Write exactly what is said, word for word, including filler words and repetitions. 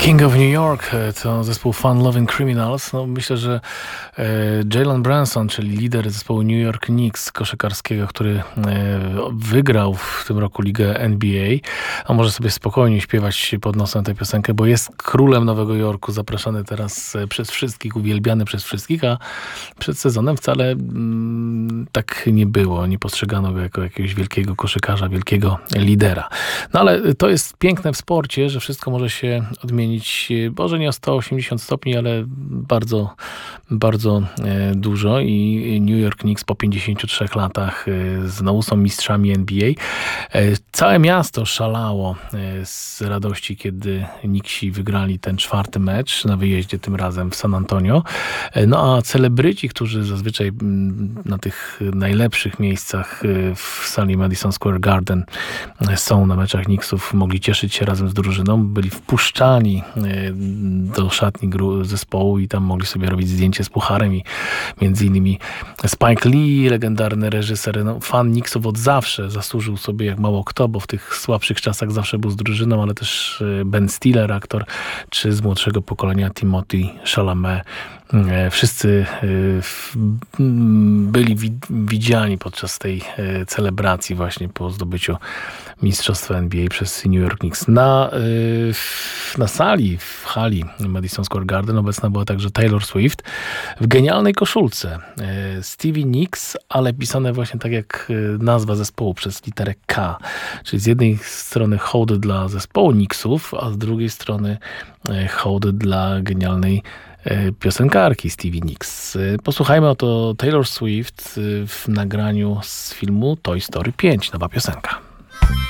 King of New York to zespół Fun Loving Criminals. No, myślę, że e, Jalen Brunson, czyli lider zespołu New York Knicks koszykarskiego, który e, wygrał w tym roku ligę N B A, a może sobie spokojnie śpiewać pod nosem tę piosenkę, bo jest królem Nowego Jorku, zapraszany teraz przez wszystkich, uwielbiany przez wszystkich, a przed sezonem wcale mm, tak nie było. Nie postrzegano go jako jakiegoś wielkiego koszykarza, wielkiego lidera. No ale to jest piękne w sporcie, że wszystko może się odmienić, może nie o sto osiemdziesiąt stopni, ale bardzo, bardzo e, dużo i New York Knicks po pięćdziesięciu trzech latach e, znowu są mistrzami N B A. E, całe miasto szalało e, z radości, kiedy Knicksi wygrali ten czwarty mecz na wyjeździe, tym razem w San Antonio. E, no a celebryci, którzy zazwyczaj m, na tych najlepszych miejscach e, w sali Madison Square Garden e, są na meczach Knicksów, mogli cieszyć się razem z drużyną, byli wpuszczani do szatni zespołu i tam mogli sobie robić zdjęcie z pucharem i między innymi Spike Lee, legendarny reżyser, no, fan Knicksów od zawsze, zasłużył sobie jak mało kto, bo w tych słabszych czasach zawsze był z drużyną, ale też Ben Stiller, aktor, czy z młodszego pokolenia Timothée Chalamet. Wszyscy byli widziani podczas tej celebracji właśnie po zdobyciu mistrzostwa N B A przez New York Knicks. Na, na sali, w hali Madison Square Garden obecna była także Taylor Swift w genialnej koszulce. Stevie Nicks, ale pisane właśnie tak jak nazwa zespołu przez literę K. Czyli z jednej strony hołd dla zespołu Knicksów, a z drugiej strony hołd dla genialnej piosenkarki Stevie Nicks. Posłuchajmy oto Taylor Swift w nagraniu z filmu Toy Story pięć, nowa piosenka.